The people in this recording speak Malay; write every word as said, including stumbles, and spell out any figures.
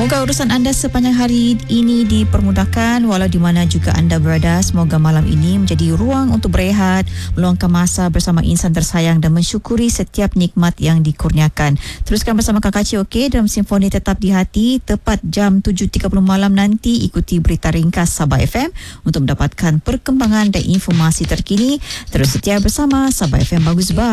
Semoga urusan anda sepanjang hari ini dipermudahkan walau di mana juga anda berada. Semoga malam ini menjadi ruang untuk berehat, meluangkan masa bersama insan tersayang dan mensyukuri setiap nikmat yang dikurniakan. Teruskan bersama Kakak Cik, okey, dalam Simfoni Tetap di Hati. Tepat jam tujuh tiga puluh malam nanti, ikuti berita ringkas Sabah F M untuk mendapatkan perkembangan dan informasi terkini. Terus setia bersama Sabah F M Bagus Bah.